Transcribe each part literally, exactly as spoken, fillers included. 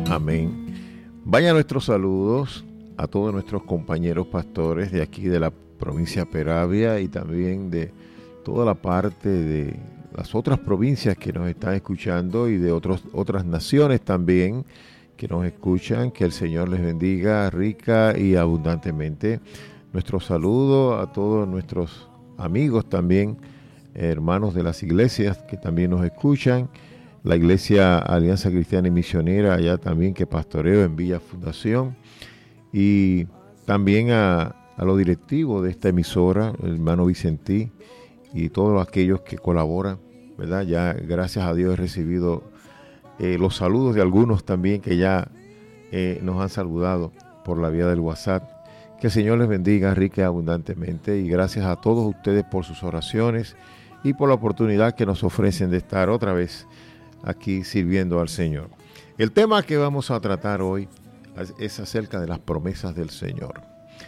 Amén. Vayan nuestros saludos a todos nuestros compañeros pastores de aquí de la provincia de Peravia y también de toda la parte de las otras provincias que nos están escuchando y de otros, otras naciones también que nos escuchan. Que el Señor les bendiga rica y abundantemente. Nuestro saludo a todos nuestros amigos también, hermanos de las iglesias que también nos escuchan. La Iglesia Alianza Cristiana y Misionera, allá también que pastoreo en Villa Fundación. Y también a, a los directivos de esta emisora, el hermano Vicentí y todos aquellos que colaboran, ¿verdad? Ya gracias a Dios he recibido eh, los saludos de algunos también que ya eh, nos han saludado por la vía del WhatsApp. Que el Señor les bendiga rica y abundantemente, y gracias a todos ustedes por sus oraciones y por la oportunidad que nos ofrecen de estar otra vez aquí sirviendo al Señor. El tema que vamos a tratar hoy es acerca de las promesas del Señor.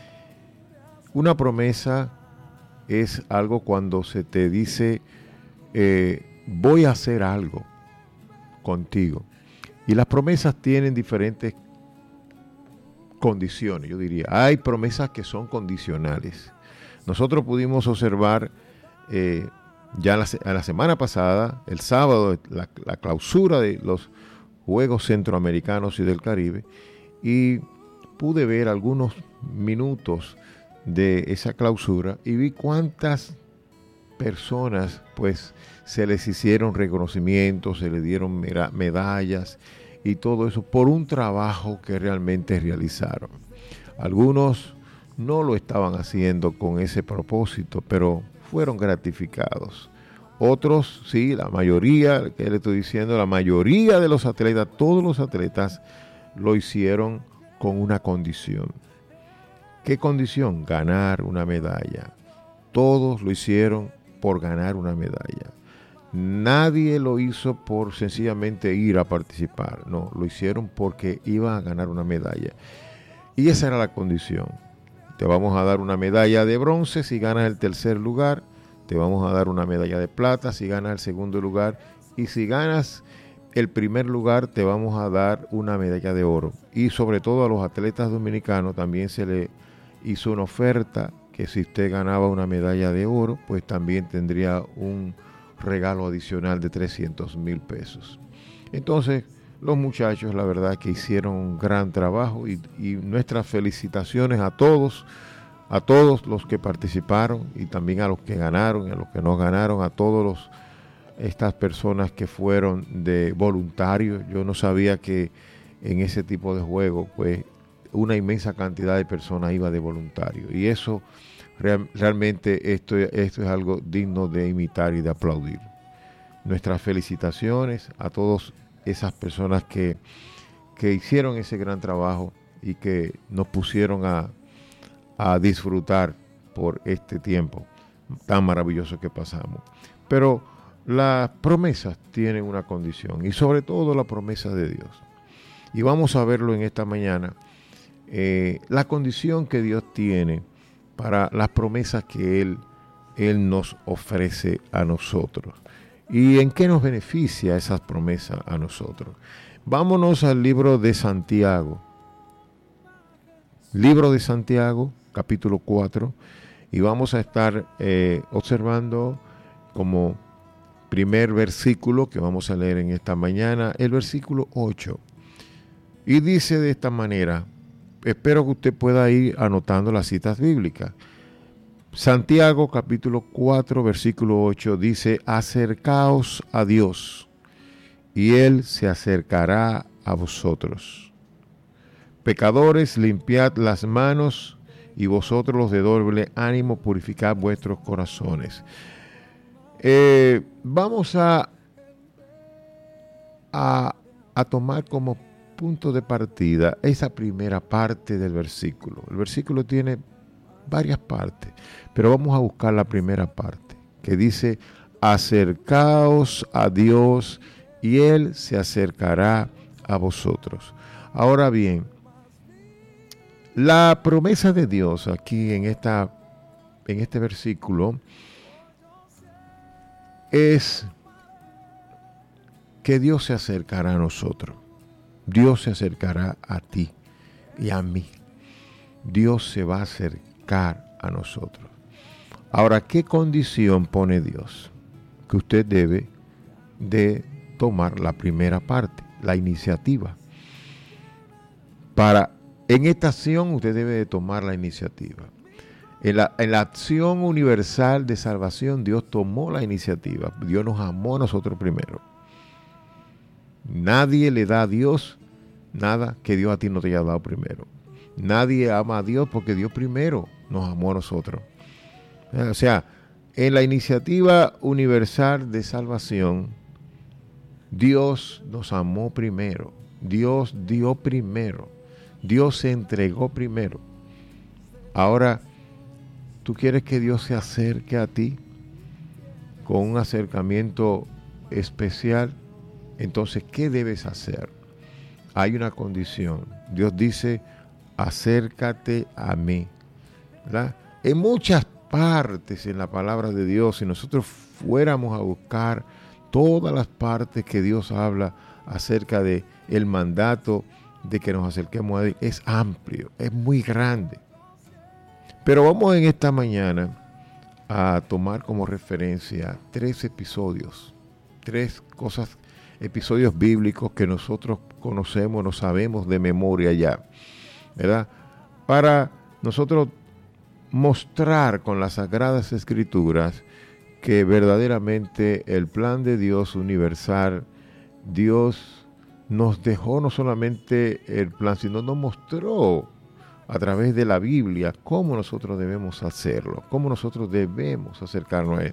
Una promesa es algo cuando se te dice eh, voy a hacer algo contigo, y las promesas tienen diferentes condiciones. Yo diría, hay promesas que son condicionales. Nosotros pudimos observar eh, ya la, la semana pasada, el sábado, la, la clausura de los Juegos Centroamericanos y del Caribe, y pude ver algunos minutos de esa clausura y vi cuántas personas pues se les hicieron reconocimientos, se les dieron medallas y todo eso por un trabajo que realmente realizaron. Algunos no lo estaban haciendo con ese propósito, pero fueron gratificados. Otros, sí, la mayoría, que le estoy diciendo, la mayoría de los atletas, todos los atletas lo hicieron con una condición. ¿Qué condición? Ganar una medalla. Todos lo hicieron por ganar una medalla. Nadie lo hizo por sencillamente ir a participar. No, lo hicieron porque iban a ganar una medalla. Y esa era la condición. Te vamos a dar una medalla de bronce si ganas el tercer lugar. Te vamos a dar una medalla de plata si ganas el segundo lugar. Y si ganas el primer lugar, te vamos a dar una medalla de oro. Y sobre todo a los atletas dominicanos también se le hizo una oferta que si usted ganaba una medalla de oro, pues también tendría un regalo adicional de trescientos mil pesos. Entonces, los muchachos, la verdad que hicieron un gran trabajo y, y nuestras felicitaciones a todos, a todos los que participaron y también a los que ganaron y a los que no ganaron, a todos los, estas personas que fueron de voluntarios. Yo no sabía que en ese tipo de juego, pues, una inmensa cantidad de personas iba de voluntario. Y eso, real, realmente, esto, esto es algo digno de imitar y de aplaudir. Nuestras felicitaciones a todas esas personas que, que hicieron ese gran trabajo y que nos pusieron a, a disfrutar por este tiempo tan maravilloso que pasamos. Pero las promesas tienen una condición, y sobre todo la promesa de Dios. Y vamos a verlo en esta mañana, eh, la condición que Dios tiene para las promesas que Él, Él nos ofrece a nosotros. ¿Y en qué nos beneficia esas promesas a nosotros? Vámonos al libro de Santiago. Libro de Santiago, capítulo cuatro, y vamos a estar eh, observando como primer versículo que vamos a leer en esta mañana, el versículo ocho. Y dice de esta manera, espero que usted pueda ir anotando las citas bíblicas. Santiago capítulo cuatro, versículo ocho dice, acercaos a Dios y Él se acercará a vosotros. Pecadores, limpiad las manos, y vosotros los de doble ánimo, purificad vuestros corazones. Eh, vamos a, a, a tomar como punto de partida esa primera parte del versículo. El versículo tiene varias partes, pero vamos a buscar la primera parte, que dice, acercaos a Dios y Él se acercará a vosotros. Ahora bien, la promesa de Dios aquí en, esta, en este versículo es que Dios se acercará a nosotros. Dios se acercará a ti y a mí. Dios se va a acercar a nosotros. Ahora, ¿qué condición pone Dios? Que usted debe de tomar la primera parte, la iniciativa. Para, en esta acción usted debe de tomar la iniciativa. En la, en la acción universal de salvación, Dios tomó la iniciativa. Dios nos amó a nosotros primero. Nadie le da a Dios nada que Dios a ti no te haya dado primero. Nadie ama a Dios porque Dios primero nos amó a nosotros. O sea, en la iniciativa universal de salvación, Dios nos amó primero. Dios dio primero. Dios se entregó primero. Ahora, ¿tú quieres que Dios se acerque a ti con un acercamiento especial? Entonces, ¿qué debes hacer? Hay una condición. Dios dice, acércate a mí. ¿Verdad? En muchas partes en la palabra de Dios, si nosotros fuéramos a buscar todas las partes que Dios habla acerca de el mandato de que nos acerquemos a Él, es amplio, es muy grande. Pero vamos en esta mañana a tomar como referencia tres episodios, tres cosas, episodios bíblicos que nosotros conocemos, no sabemos de memoria ya, ¿verdad? Para nosotros mostrar con las Sagradas Escrituras que verdaderamente el plan de Dios universal, Dios nos dejó no solamente el plan, sino nos mostró a través de la Biblia cómo nosotros debemos hacerlo, cómo nosotros debemos acercarnos a Él.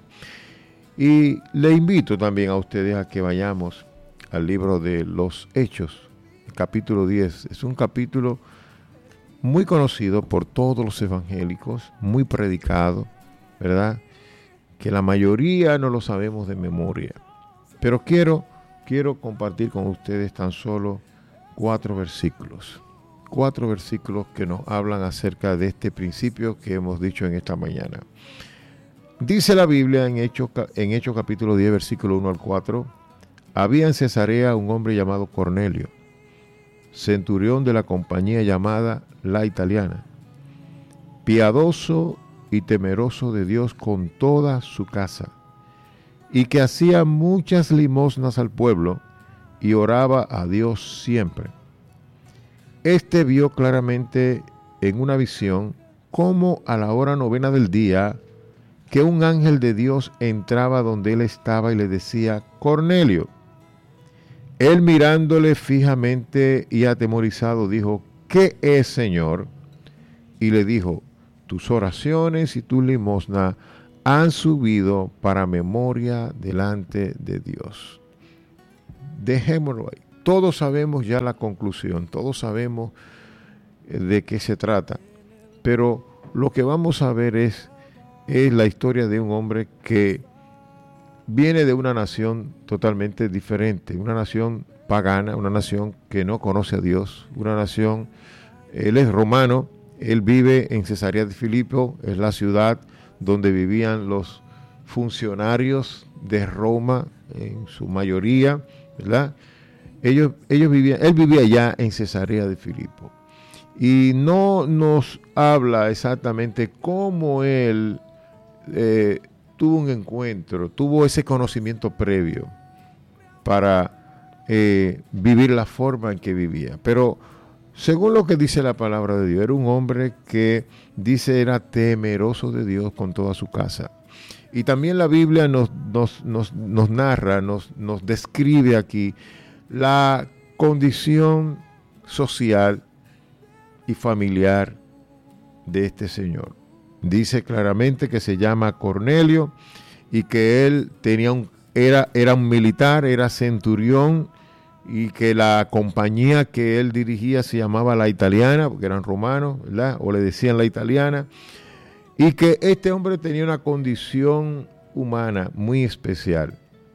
Y le invito también a ustedes a que vayamos al libro de los Hechos, capítulo diez. Es un capítulo muy conocido por todos los evangélicos, muy predicado, ¿verdad? Que la mayoría no lo sabemos de memoria. Pero quiero, quiero compartir con ustedes tan solo cuatro versículos. Cuatro versículos que nos hablan acerca de este principio que hemos dicho en esta mañana. Dice la Biblia en Hechos, en Hechos capítulo diez, versículo uno al cuatro, había en Cesarea un hombre llamado Cornelio, centurión de la compañía llamada La Italiana, piadoso y temeroso de Dios con toda su casa, y que hacía muchas limosnas al pueblo y oraba a Dios siempre. Este vio claramente en una visión cómo a la hora novena del día que un ángel de Dios entraba donde él estaba y le decía, Cornelio. Él mirándole fijamente y atemorizado dijo, ¿qué es, Señor? Y le dijo, tus oraciones y tu limosna han subido para memoria delante de Dios. Dejémoslo ahí. Todos sabemos ya la conclusión, todos sabemos de qué se trata, pero lo que vamos a ver es, es la historia de un hombre que viene de una nación totalmente diferente, una nación pagana, una nación que no conoce a Dios, una nación, él es romano, él vive en Cesarea de Filipo, es la ciudad donde vivían los funcionarios de Roma en su mayoría, ¿verdad? Ellos, ellos vivían, él vivía allá en Cesarea de Filipo. Y no nos habla exactamente cómo él eh, tuvo un encuentro, tuvo ese conocimiento previo para eh, vivir la forma en que vivía. Pero según lo que dice la palabra de Dios, era un hombre que dice era temeroso de Dios con toda su casa. Y también la Biblia nos, nos, nos, nos narra, nos, nos describe aquí la condición social y familiar de este señor. Dice claramente que se llama Cornelio y que él tenía un, era, era un militar, era centurión, y que la compañía que él dirigía se llamaba La Italiana, porque eran romanos, ¿verdad? O le decían La Italiana, y que este hombre tenía una condición humana muy especial.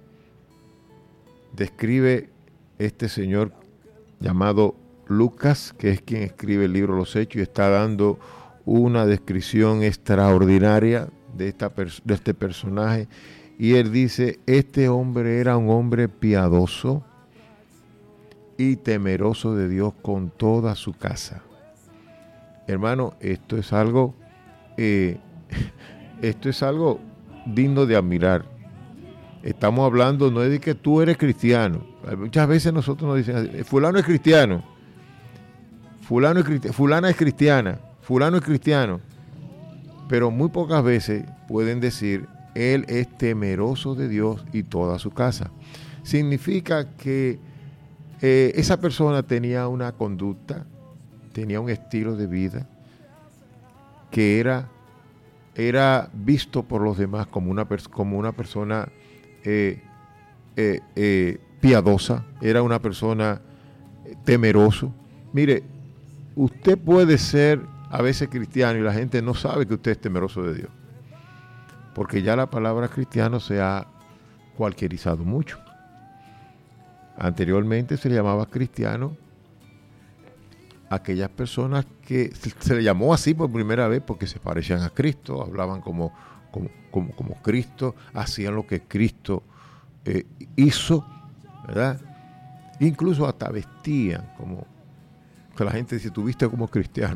Describe este señor llamado Lucas, que es quien escribe el libro Los Hechos, y está dando una descripción extraordinaria de, esta de este personaje. Y él dice, este hombre era un hombre piadoso y temeroso de Dios con toda su casa. Hermano, esto es algo, eh, esto es algo digno de admirar. Estamos hablando no es de que tú eres cristiano. Muchas veces nosotros nos dicen, fulano es cristiano, fulano es cristiano, fulana es cristiana, fulano es cristiano. Pero muy pocas veces pueden decir, él es temeroso de Dios y toda su casa. Significa que eh, esa persona tenía una conducta, tenía un estilo de vida que era, era visto por los demás como una, como una persona eh, eh, eh, piadosa, era una persona temeroso. Mire, usted puede ser a veces cristiano y la gente no sabe que usted es temeroso de Dios, porque ya la palabra cristiano se ha cualquierizado mucho. Anteriormente se le llamaba cristiano a aquellas personas que se le llamó así por primera vez porque se parecían a Cristo, hablaban como, como, como, como Cristo, hacían lo que Cristo eh, hizo, ¿verdad? Incluso hasta vestían como, que la gente dice, tú viste como cristiano.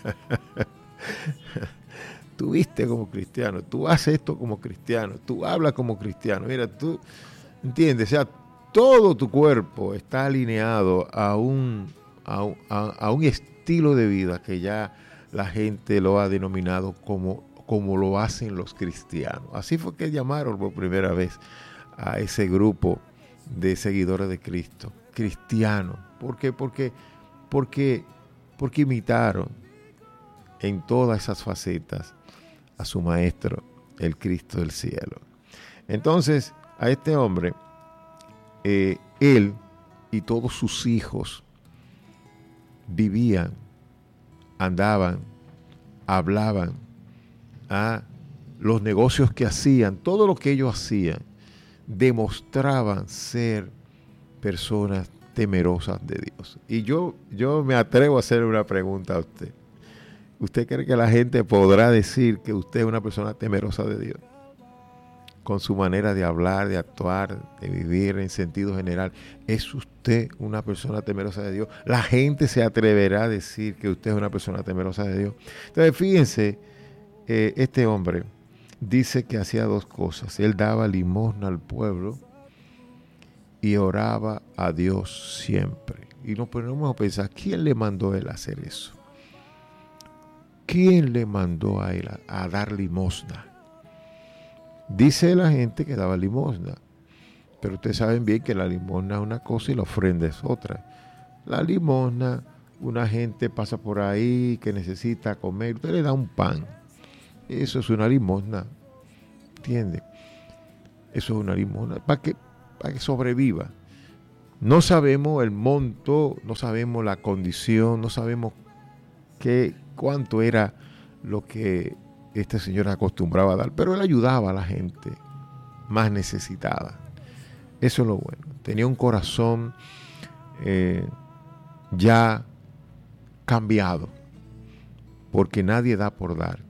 Tú viste como cristiano, tú haces esto como cristiano, tú hablas como cristiano. Mira, tú entiendes, o sea, todo tu cuerpo está alineado a un, a, un, a, a un estilo de vida que ya la gente lo ha denominado como, como lo hacen los cristianos. Así fue que llamaron por primera vez a ese grupo de seguidores de Cristo, cristianos. ¿Por qué? Porque, porque, porque imitaron en todas esas facetas a su maestro, el Cristo del cielo. Entonces, a este hombre, eh, él y todos sus hijos vivían, andaban, hablaban, a los negocios que hacían, todo lo que ellos hacían, demostraban ser personas temerosas de Dios. Y yo, yo me atrevo a hacer una pregunta a usted. ¿Usted cree que la gente podrá decir que usted es una persona temerosa de Dios? Con su manera de hablar, de actuar, de vivir en sentido general. ¿Es usted una persona temerosa de Dios? ¿La gente se atreverá a decir que usted es una persona temerosa de Dios? Entonces, fíjense, eh, este hombre dice que hacía dos cosas. Él daba limosna al pueblo y oraba a Dios siempre. Y nos ponemos a pensar, ¿quién le mandó a él a hacer eso? ¿Quién le mandó a él a, a dar limosna? Dice la gente que daba limosna, pero ustedes saben bien que la limosna es una cosa y la ofrenda es otra. La limosna, una gente pasa por ahí que necesita comer, usted le da un pan. Eso es una limosna, ¿entiende? Eso es una limosna, para que, para que sobreviva. No sabemos el monto, no sabemos la condición, no sabemos qué, cuánto era lo que este señor acostumbraba a dar, pero él ayudaba a la gente más necesitada. Eso es lo bueno. Tenía un corazón eh, ya cambiado, porque nadie da por dar.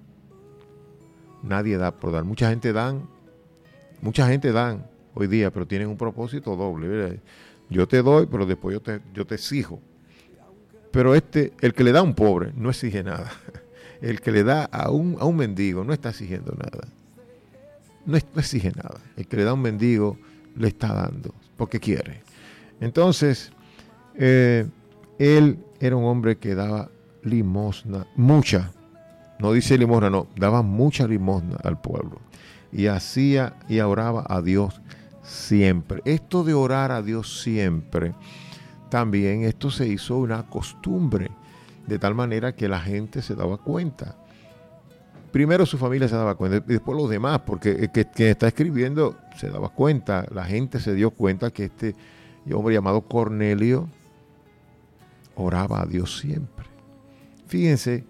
Nadie da por dar. Mucha gente dan, mucha gente dan hoy día, pero tienen un propósito doble. ¿Verdad? Yo te doy, pero después yo te, yo te exijo. Pero este, el que le da a un pobre, no exige nada. El que le da a un, a un mendigo no está exigiendo nada. No, no exige nada. El que le da a un mendigo le está dando porque quiere. Entonces, eh, él era un hombre que daba limosna, mucha. No dice limosna, no, daba mucha limosna al pueblo. Y hacía y oraba a Dios siempre. Esto de orar a Dios siempre, también esto se hizo una costumbre. De tal manera que la gente se daba cuenta. Primero su familia se daba cuenta, y después los demás, porque el que, que está escribiendo se daba cuenta. La gente se dio cuenta que este hombre llamado Cornelio oraba a Dios siempre. Fíjense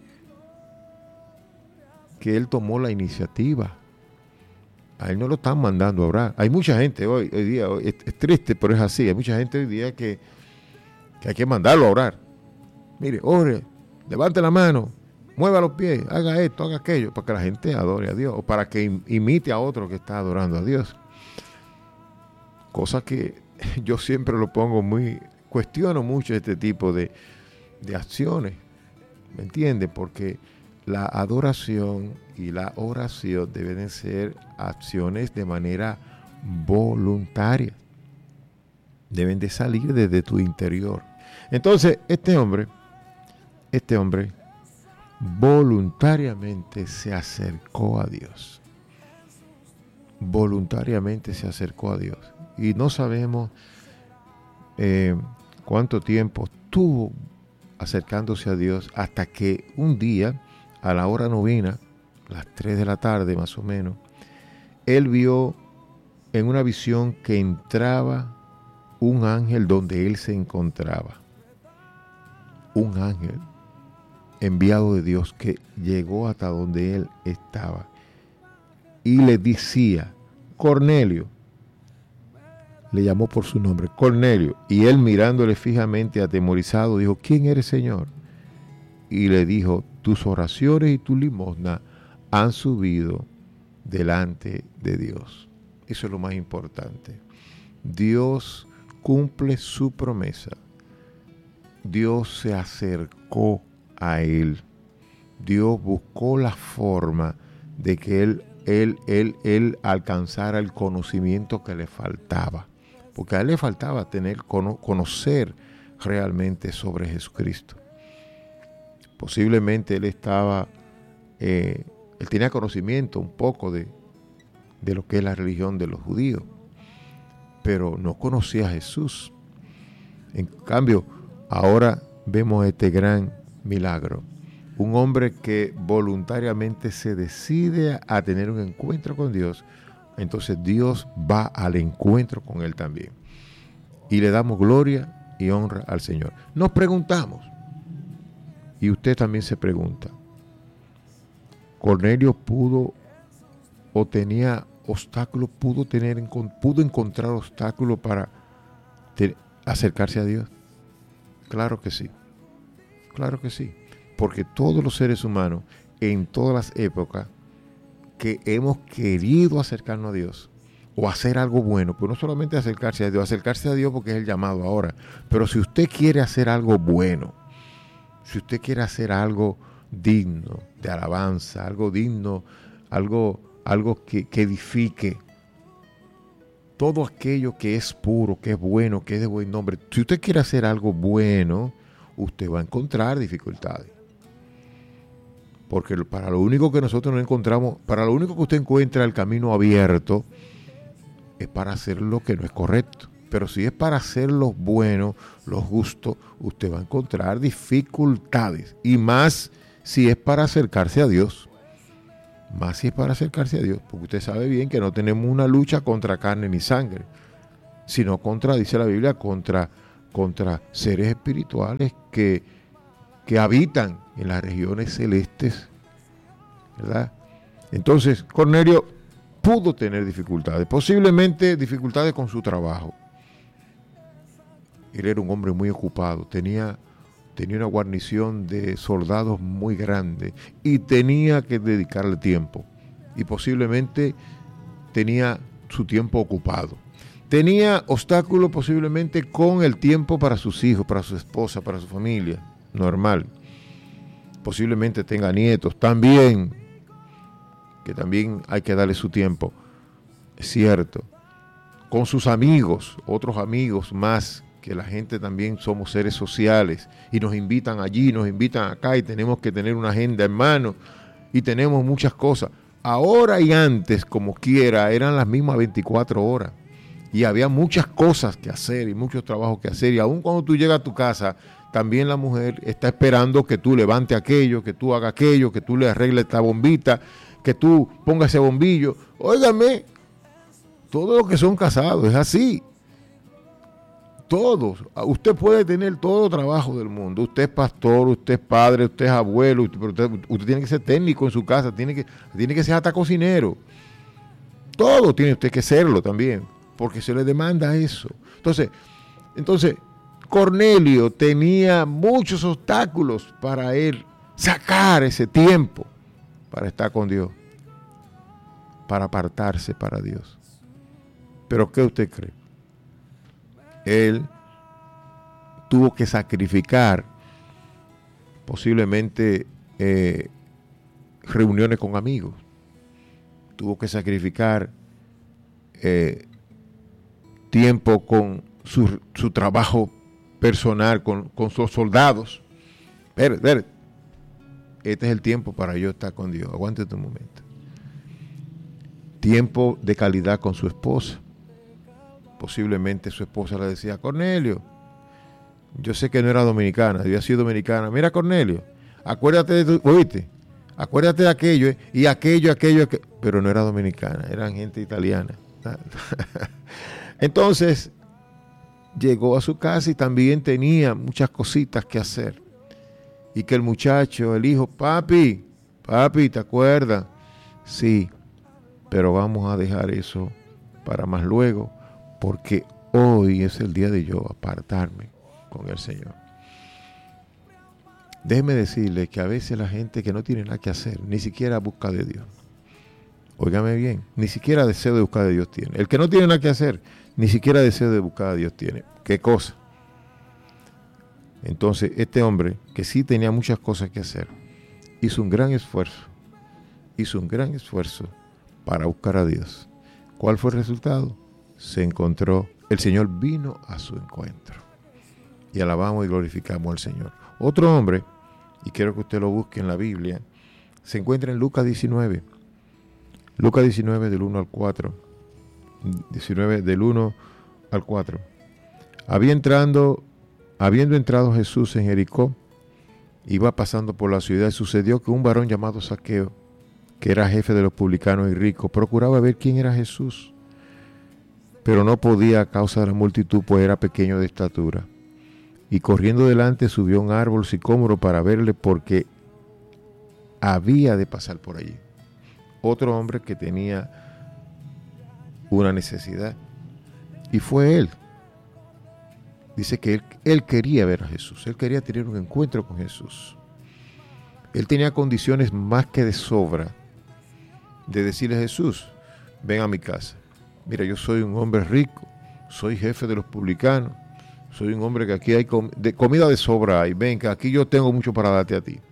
que él tomó la iniciativa. A él no lo están mandando a orar. Hay mucha gente hoy, hoy día, hoy, es, es triste, pero es así. Hay mucha gente hoy día que, que hay que mandarlo a orar. Mire, ore, levante la mano, mueva los pies, haga esto, haga aquello, para que la gente adore a Dios, o para que imite a otro que está adorando a Dios. Cosa que yo siempre lo pongo muy cuestiono mucho este tipo de, de acciones, ¿me entiendes? Porque la adoración y la oración deben ser acciones de manera voluntaria. Deben de salir desde tu interior. Entonces, este hombre, este hombre voluntariamente se acercó a Dios. Voluntariamente se acercó a Dios. Y no sabemos eh, cuánto tiempo estuvo acercándose a Dios hasta que un día, a la hora novena, las tres de la tarde más o menos, él vio en una visión que entraba un ángel donde él se encontraba. Un ángel enviado de Dios que llegó hasta donde él estaba y le decía, Cornelio, le llamó por su nombre, Cornelio, y él mirándole fijamente atemorizado dijo, ¿quién eres, Señor? Y le dijo, tus oraciones y tu limosna han subido delante de Dios. Eso es lo más importante. Dios cumple su promesa. Dios se acercó a él. Dios buscó la forma de que él, él, él, él alcanzara el conocimiento que le faltaba. Porque a él le faltaba tener, conocer realmente sobre Jesucristo. Posiblemente él estaba, eh, él tenía conocimiento un poco de, de lo que es la religión de los judíos, pero no conocía a Jesús. En cambio, ahora vemos este gran milagro. Un hombre que voluntariamente se decide a tener un encuentro con Dios, entonces Dios va al encuentro con él también. Y le damos gloria y honra al Señor. Nos preguntamos, y usted también se pregunta, ¿Cornelio pudo o tenía obstáculos, pudo, tener, pudo encontrar obstáculos para te, acercarse a Dios? Claro que sí, claro que sí. Porque todos los seres humanos, en todas las épocas, que hemos querido acercarnos a Dios o hacer algo bueno, pues no solamente acercarse a Dios, acercarse a Dios porque es el llamado ahora, pero si usted quiere hacer algo bueno, si usted quiere hacer algo digno de alabanza, algo digno, algo, algo que, que edifique, todo aquello que es puro, que es bueno, que es de buen nombre, si usted quiere hacer algo bueno, usted va a encontrar dificultades. Porque para lo único que nosotros no encontramos, para lo único que usted encuentra el camino abierto, es para hacer lo que no es correcto. Pero si es para hacer lo bueno, lo justo, usted va a encontrar dificultades. Y más si es para acercarse a Dios. Más si es para acercarse a Dios. Porque usted sabe bien que no tenemos una lucha contra carne ni sangre, sino contra, dice la Biblia, contra, contra seres espirituales que, que habitan en las regiones celestes, ¿verdad? Entonces, Cornelio pudo tener dificultades, posiblemente dificultades con su trabajo. Él era un hombre muy ocupado, tenía, tenía una guarnición de soldados muy grande y tenía que dedicarle tiempo. Y posiblemente tenía su tiempo ocupado. Tenía obstáculos posiblemente con el tiempo para sus hijos, para su esposa, para su familia, normal. Posiblemente tenga nietos también, que también hay que darle su tiempo, es cierto. Con sus amigos, otros amigos más, que la gente también somos seres sociales y nos invitan allí, nos invitan acá y tenemos que tener una agenda en mano y tenemos muchas cosas. Ahora y antes, como quiera, eran las mismas veinticuatro horas y había muchas cosas que hacer y muchos trabajos que hacer, y aun cuando tú llegas a tu casa, también la mujer está esperando que tú levantes aquello, que tú hagas aquello, que tú le arregles esta bombita, que tú pongas ese bombillo. Óigame, todos los que son casados es así. Todos. Usted puede tener todo trabajo del mundo. Usted es pastor, usted es padre, usted es abuelo, usted, pero usted, usted tiene que ser técnico en su casa, tiene que, tiene que ser hasta cocinero. Todo tiene usted que serlo también, porque se le demanda eso. Entonces, entonces Cornelio tenía muchos obstáculos para él sacar ese tiempo para estar con Dios, para apartarse para Dios. Pero ¿qué usted cree? Él tuvo que sacrificar posiblemente eh, reuniones con amigos, tuvo que sacrificar eh, tiempo con su, su trabajo personal, con, con sus soldados. Ver, ver, este es el tiempo para yo estar con Dios. Aguántate un momento. Tiempo de calidad con su esposa. Posiblemente su esposa le decía: Cornelio, yo sé que no era dominicana, había sido dominicana. Mira, Cornelio, acuérdate de tu, oíste, acuérdate de aquello, ¿eh? y aquello, aquello, aquello, pero no era dominicana, eran gente italiana. Entonces, llegó a su casa y también tenía muchas cositas que hacer. Y que el muchacho, el hijo, papi, papi, ¿te acuerdas? Sí, pero vamos a dejar eso para más luego, porque hoy es el día de yo apartarme con el Señor. Déjeme decirle que a veces la gente que no tiene nada que hacer, ni siquiera busca de Dios. Óigame bien, ni siquiera deseo de buscar de Dios tiene. El que no tiene nada que hacer, ni siquiera deseo de buscar a Dios tiene. ¿Qué cosa? Entonces, este hombre, que sí tenía muchas cosas que hacer, hizo un gran esfuerzo, hizo un gran esfuerzo para buscar a Dios. ¿Cuál fue el resultado? Se encontró, el Señor vino a su encuentro. Y alabamos y glorificamos al Señor. Otro hombre, y quiero que usted lo busque en la Biblia, se encuentra en Lucas diecinueve. Lucas diecinueve del uno al cuatro. diecinueve del uno al cuatro. Había entrando, habiendo entrado Jesús en Jericó, iba pasando por la ciudad y sucedió que un varón llamado Zaqueo, que era jefe de los publicanos y rico, procuraba ver quién era Jesús, pero no podía a causa de la multitud, pues era pequeño de estatura. Y corriendo delante subió a un árbol sicómoro para verle, porque había de pasar por allí. Otro hombre que tenía una necesidad, y fue él. Dice que él, él quería ver a Jesús, él quería tener un encuentro con Jesús. Él tenía condiciones más que de sobra de decirle a Jesús: ven a mi casa. Mira, yo soy un hombre rico, soy jefe de los publicanos, soy un hombre que aquí hay com- de comida de sobra, y ven, que aquí yo tengo mucho para darte a ti.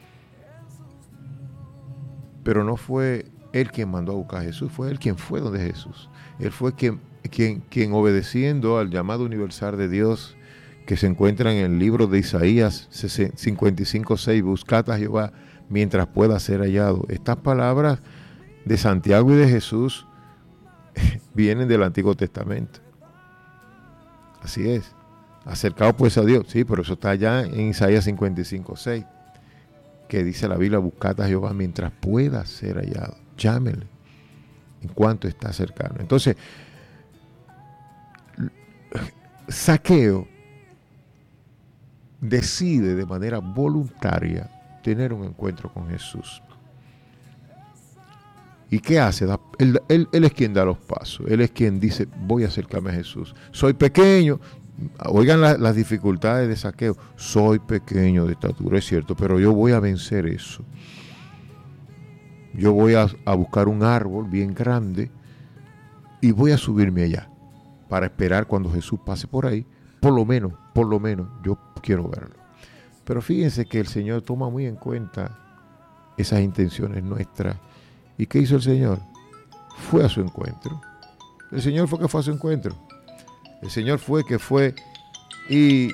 Pero no fue él quien mandó a buscar a Jesús, fue él quien fue donde Jesús. Él fue quien, quien, quien obedeciendo al llamado universal de Dios, que se encuentra en el libro de Isaías cincuenta y cinco seis, buscad a Jehová mientras pueda ser hallado. Estas palabras de Santiago y de Jesús vienen del Antiguo Testamento. Así es. Acercaos pues a Dios. Sí, pero eso está allá en Isaías cincuenta y cinco seis, que dice la Biblia: buscad a Jehová mientras pueda ser hallado. Llámele en cuanto está cercano. Entonces, Zaqueo decide de manera voluntaria tener un encuentro con Jesús. ¿Y qué hace? Él, él, él es quien da los pasos. Él es quien dice: voy a acercarme a Jesús. Soy pequeño. Oigan la, las dificultades de Zaqueo. Soy pequeño de estatura, es cierto, pero yo voy a vencer eso. Yo voy a, a buscar un árbol bien grande y voy a subirme allá para esperar cuando Jesús pase por ahí. Por lo menos, por lo menos, yo quiero verlo. Pero fíjense que el Señor toma muy en cuenta esas intenciones nuestras. ¿Y qué hizo el Señor? Fue a su encuentro. El Señor fue que fue a su encuentro. El Señor fue que fue y,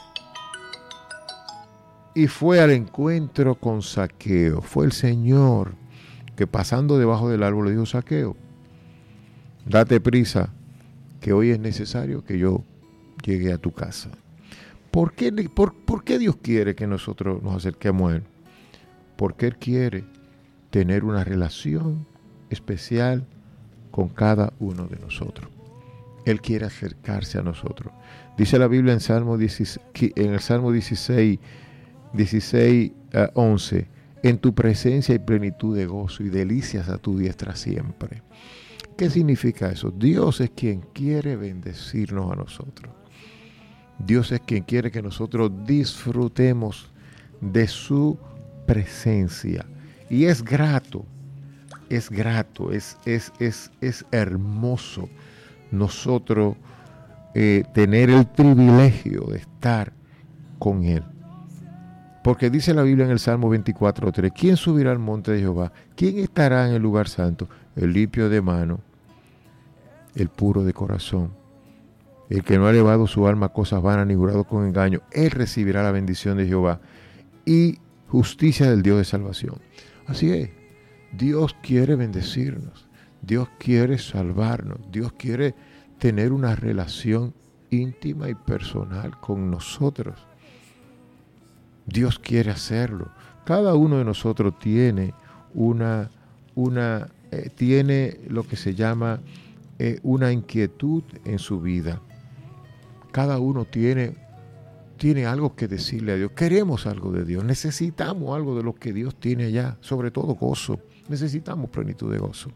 y fue al encuentro con Zaqueo. Fue el Señor que, pasando debajo del árbol, le dijo: Zaqueo, date prisa, que hoy es necesario que yo llegue a tu casa. ¿Por qué, por, ¿Por qué Dios quiere que nosotros nos acerquemos a Él? Porque Él quiere tener una relación especial con cada uno de nosotros. Él quiere acercarse a nosotros. Dice la Biblia en, Salmo dieciséis, en el Salmo dieciséis, dieciséis uh, once: en tu presencia hay plenitud de gozo y delicias a tu diestra siempre. ¿Qué significa eso? Dios es quien quiere bendecirnos a nosotros. Dios es quien quiere que nosotros disfrutemos de su presencia. Y es grato, es grato, es, es, es, es hermoso nosotros eh, tener el privilegio de estar con Él. Porque dice la Biblia en el Salmo veinticuatro tres, ¿quién subirá al monte de Jehová? ¿Quién estará en el lugar santo? El limpio de mano, el puro de corazón, el que no ha elevado su alma a cosas vanas ni jurado con engaño. Él recibirá la bendición de Jehová y justicia del Dios de salvación. Así es, Dios quiere bendecirnos, Dios quiere salvarnos, Dios quiere tener una relación íntima y personal con nosotros. Dios quiere hacerlo. Cada uno de nosotros tiene una, una eh, tiene lo que se llama eh, una inquietud en su vida. Cada uno tiene, tiene algo que decirle a Dios. Queremos algo de Dios. Necesitamos algo de lo que Dios tiene allá. Sobre todo gozo. Necesitamos plenitud de gozo.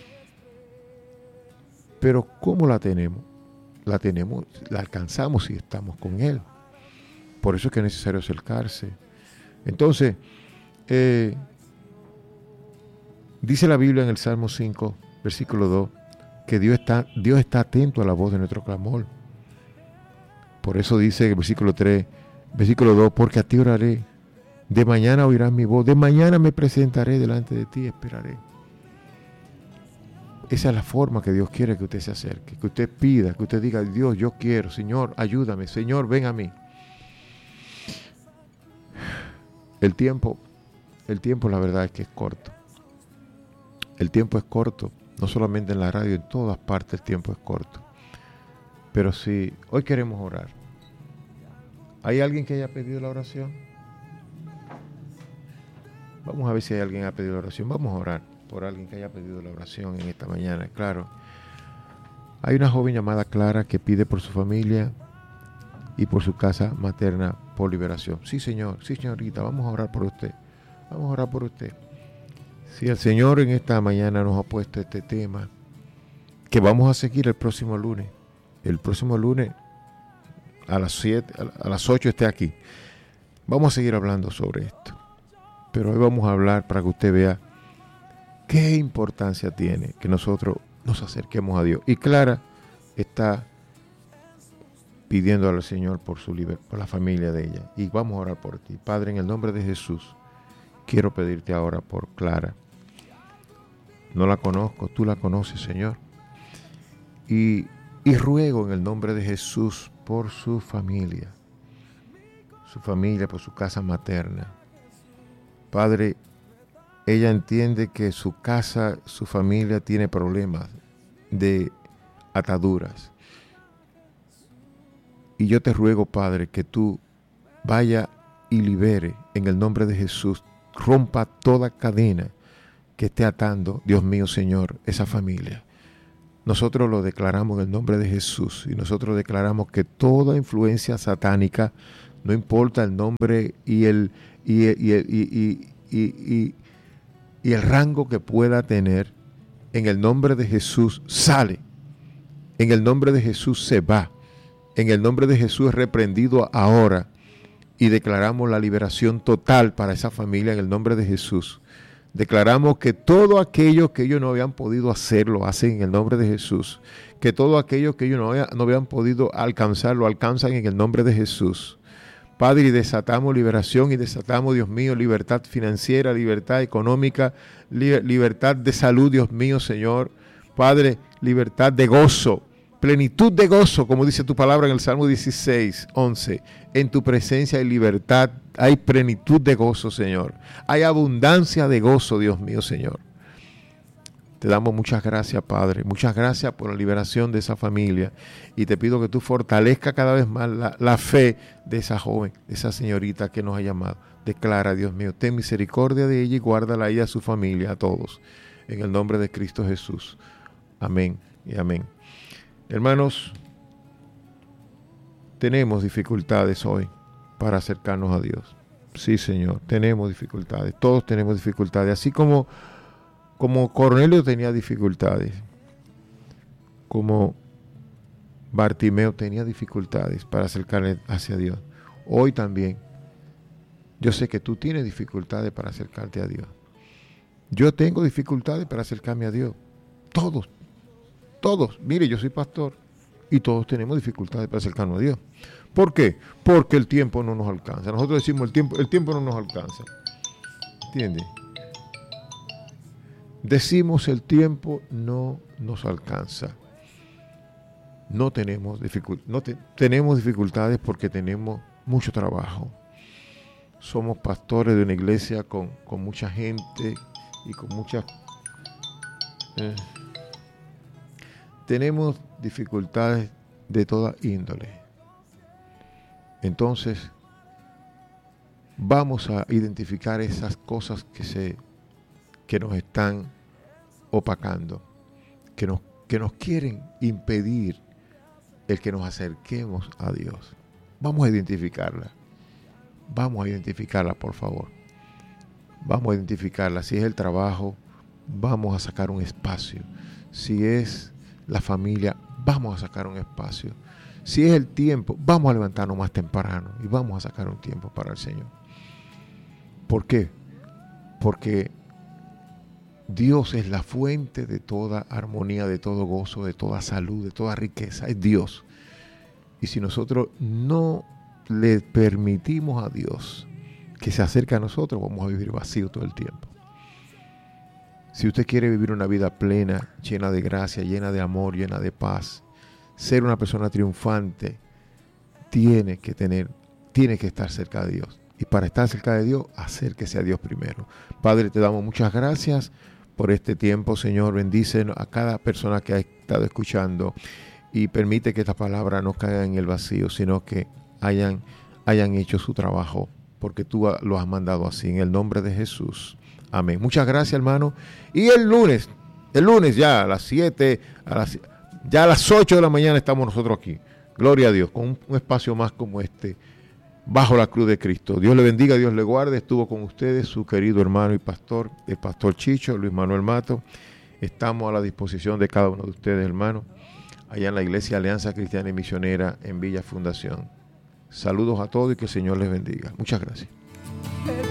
Pero ¿cómo la tenemos? La tenemos, la alcanzamos si estamos con Él. Por eso es que es necesario acercarse. Entonces, eh, dice la Biblia en el Salmo cinco, versículo dos, que Dios está, Dios está atento a la voz de nuestro clamor. Por eso dice el versículo tres, versículo dos, porque a ti oraré, de mañana oirás mi voz, de mañana me presentaré delante de ti, esperaré. Esa es la forma que Dios quiere que usted se acerque, que usted pida, que usted diga, Dios, yo quiero, Señor, ayúdame, Señor, ven a mí. El tiempo, el tiempo la verdad es que es corto. El tiempo es corto, no solamente en la radio, en todas partes el tiempo es corto. Pero si hoy queremos orar, ¿hay alguien que haya pedido la oración? Vamos a ver si hay alguien que haya pedido la oración. Vamos a orar por alguien que haya pedido la oración en esta mañana. Claro, hay una joven llamada Clara que pide por su familia y por su casa materna por liberación. Sí, señor, sí, señorita, vamos a orar por usted. Vamos a orar por usted. Si el Señor en esta mañana nos ha puesto este tema, que vamos a seguir el próximo lunes. El próximo lunes a las siete, a las ocho esté aquí. Vamos a seguir hablando sobre esto. Pero hoy vamos a hablar para que usted vea qué importancia tiene que nosotros nos acerquemos a Dios. Y Clara está pidiendo al Señor por su liber- por la familia de ella. Y vamos a orar por ti. Padre, en el nombre de Jesús, quiero pedirte ahora por Clara. No la conozco, tú la conoces, Señor. Y, y ruego en el nombre de Jesús por su familia. Su familia, por su casa materna. Padre, ella entiende que su casa, su familia tiene problemas de ataduras. Y yo te ruego, Padre, que tú vaya y libere en el nombre de Jesús, rompa toda cadena que esté atando, Dios mío, Señor, esa familia. Nosotros lo declaramos en el nombre de Jesús y nosotros declaramos que toda influencia satánica, no importa el nombre y el, y, y, y, y, y, y, y el rango que pueda tener, en el nombre de Jesús sale, en el nombre de Jesús se va. En el nombre de Jesús es reprendido ahora y declaramos la liberación total para esa familia en el nombre de Jesús. Declaramos que todo aquello que ellos no habían podido hacer, lo hacen en el nombre de Jesús. Que todo aquello que ellos no habían, no habían podido alcanzar, lo alcanzan en el nombre de Jesús. Padre, y desatamos liberación y desatamos, Dios mío, libertad financiera, libertad económica, li- libertad de salud, Dios mío, Señor. Padre, libertad de gozo. Plenitud de gozo, como dice tu palabra en el Salmo dieciséis, once. En tu presencia hay libertad, hay plenitud de gozo, Señor. Hay abundancia de gozo, Dios mío, Señor. Te damos muchas gracias, Padre. Muchas gracias por la liberación de esa familia. Y te pido que tú fortalezcas cada vez más la, la fe de esa joven, de esa señorita que nos ha llamado. Declara, Dios mío, ten misericordia de ella y guárdala a ella, a su familia, a todos. En el nombre de Cristo Jesús. Amén y amén. Hermanos, tenemos dificultades hoy para acercarnos a Dios. Sí, Señor, tenemos dificultades. Todos tenemos dificultades. Así como, como Cornelio tenía dificultades, como Bartimeo tenía dificultades para acercarse hacia Dios. Hoy también, yo sé que tú tienes dificultades para acercarte a Dios. Yo tengo dificultades para acercarme a Dios. Todos. Todos. Mire, yo soy pastor Y todos tenemos dificultades para acercarnos a Dios. ¿Por qué? Porque el tiempo no nos alcanza. Nosotros decimos el tiempo, el tiempo no nos alcanza. ¿Entiendes? Decimos el tiempo no nos alcanza. No tenemos dificult- no te- tenemos dificultades porque tenemos mucho trabajo. Somos pastores de una iglesia con, con mucha gente y con muchas... Eh, tenemos dificultades de toda índole. Entonces, vamos a identificar esas cosas que, se, que nos están opacando, que nos, que nos quieren impedir el que nos acerquemos a Dios. Vamos a identificarla. Vamos a identificarla, por favor. Vamos a identificarla. Si es el trabajo, vamos a sacar un espacio. Si es la familia, vamos a sacar un espacio. Si es el tiempo, vamos a levantarnos más temprano y vamos a sacar un tiempo para el Señor. ¿Por qué? Porque Dios es la fuente de toda armonía, de todo gozo, de toda salud, de toda riqueza. Es Dios. Y si nosotros no le permitimos a Dios que se acerque a nosotros, vamos a vivir vacío todo el tiempo. Si usted quiere vivir una vida plena, llena de gracia, llena de amor, llena de paz, ser una persona triunfante, tiene que tener, tiene que estar cerca de Dios. Y para estar cerca de Dios, acérquese a Dios primero. Padre, te damos muchas gracias por este tiempo, Señor. Bendice a cada persona que ha estado escuchando y permite que esta palabra no caiga en el vacío, sino que hayan, hayan hecho su trabajo, porque tú lo has mandado así, en el nombre de Jesús. Amén. Muchas gracias, hermano. Y el lunes, el lunes ya a las siete, a las, ya a las ocho de la mañana estamos nosotros aquí. Gloria a Dios, con un, un espacio más como este, bajo la cruz de Cristo. Dios le bendiga, Dios le guarde. Estuvo con ustedes su querido hermano y pastor, el pastor Chicho, Luis Manuel Mato. Estamos a la disposición de cada uno de ustedes, hermanos, allá en la Iglesia Alianza Cristiana y Misionera en Villa Fundación. Saludos a todos y que el Señor les bendiga. Muchas gracias.